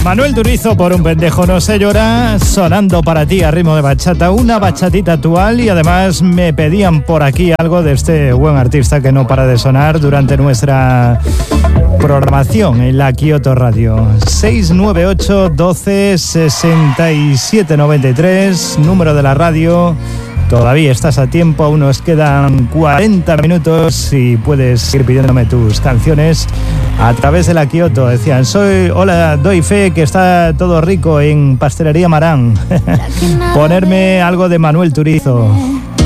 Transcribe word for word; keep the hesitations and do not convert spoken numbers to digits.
Manuel Turizo, por un pendejo no se llora, sonando para ti a ritmo de bachata, una bachatita actual, y además me pedían por aquí algo de este buen artista que no para de sonar durante nuestra programación en la Kioto Radio. seis nueve ocho, doce, sesenta y siete noventa y tres, número de la radio. Todavía estás a tiempo, aún nos quedan cuarenta minutos y puedes ir pidiéndome tus canciones a través de la Kioto. Decían, soy, hola, doy fe que está todo rico en Pastelería Marán. Ponerme algo de Manuel Turizo.